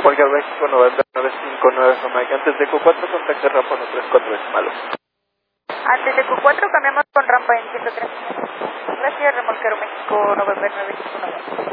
Juan México 959 Mike. Antes de Q4 contacte rampa 134 decimales. Antes de Q4 cambiamos con rampa en 103. Gracias, remolquero México 959.